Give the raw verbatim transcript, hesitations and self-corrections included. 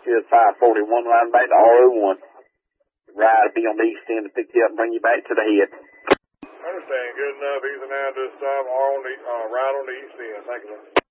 Here's five forty-one riding back to R oh one. Ride will be on the east end to pick you up and bring you back to the head. I understand. Good enough. Easy now to stop or on the, uh, right on the east end. Thank you, man.